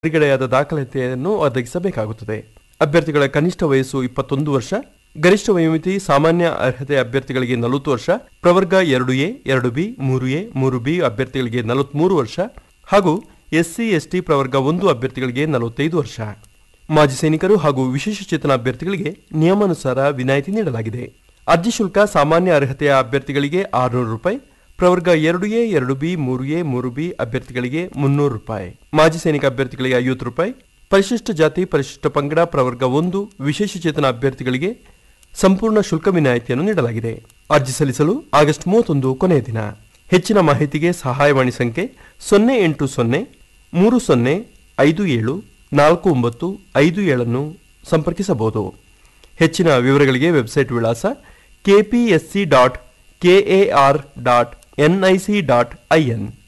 ಬಿಡುಗಡೆಯಾದ ದಾಖಲಾತಿಯನ್ನು ಒದಗಿಸಬೇಕಾಗುತ್ತದೆ. ಅಭ್ಯರ್ಥಿಗಳ ಕನಿಷ್ಠ ವಯಸ್ಸು 21 ವರ್ಷ, ಗರಿಷ್ಠ ವಯೋಮಿತಿ ಸಾಮಾನ್ಯ ಅರ್ಹತೆ ಅಭ್ಯರ್ಥಿಗಳಿಗೆ 40 ವರ್ಷ, ಪ್ರವರ್ಗ 2A, 2B, 3A, 3B ಅಭ್ಯರ್ಥಿಗಳಿಗೆ 43 ವರ್ಷ ಹಾಗೂ ಎಸ್ಸಿ ಎಸ್ಟಿ ಪ್ರವರ್ಗ 1 ಅಭ್ಯರ್ಥಿಗಳಿಗೆ 45 ವರ್ಷ. ಮಾಜಿ ಸೈನಿಕರು ಹಾಗೂ ವಿಶೇಷಚೇತನ ಅಭ್ಯರ್ಥಿಗಳಿಗೆ ನಿಯಮಾನುಸಾರ ವಿನಾಯಿತಿ ನೀಡಲಾಗಿದೆ. ಅರ್ಜಿ ಶುಲ್ಕ ಸಾಮಾನ್ಯ ಅರ್ಹತೆಯ ಅಭ್ಯರ್ಥಿಗಳಿಗೆ 600 ರೂಪಾಯಿ, ಪ್ರವರ್ಗ 2A, 2B, 3A, 3B ಅಭ್ಯರ್ಥಿಗಳಿಗೆ 300 ರೂಪಾಯಿ, ಮಾಜಿ ಸೈನಿಕ ಅಭ್ಯರ್ಥಿಗಳಿಗೆ 50 ರೂಪಾಯಿ, ಪರಿಶಿಷ್ಟ ಜಾತಿ ಪರಿಶಿಷ್ಟ ಪಂಗಡ ಪ್ರವರ್ಗ 1 ವಿಶೇಷಚೇತನ ಅಭ್ಯರ್ಥಿಗಳಿಗೆ ಸಂಪೂರ್ಣ ಶುಲ್ಕ ವಿನಾಯಿತಿಯನ್ನು ನೀಡಲಾಗಿದೆ. ಅರ್ಜಿ ಸಲ್ಲಿಸಲು ಆಗಸ್ಟ್ 31 ಕೊನೆಯ ದಿನ. ಹೆಚ್ಚಿನ ಮಾಹಿತಿಗೆ ಸಹಾಯವಾಣಿ ಸಂಖ್ಯೆ 080 30 57 4957 ಅನ್ನು ಸಂಪರ್ಕಿಸಬಹುದು. ಹೆಚ್ಚಿನ ವಿವರಗಳಿಗೆ ವೆಬ್ಸೈಟ್ ವಿಳಾಸ kpsc.kar.nic.in